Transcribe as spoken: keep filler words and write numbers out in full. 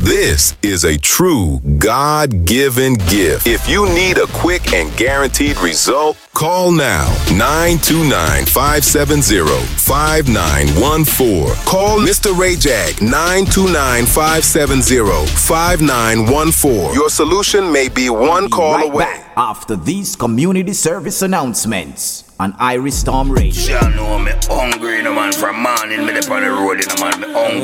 This is a true God-given gift. If you need a quick and guaranteed result, call now. nine two nine, five seven zero, five nine one four. Call Mister Ray Jag. nine two nine, five seven zero, five nine one four. Your solution may be one call right away. Back after these community service announcements on Iris Storm Radio. Y'all know me hungry, no man. From morning, me up on the road, no man. Me hungry.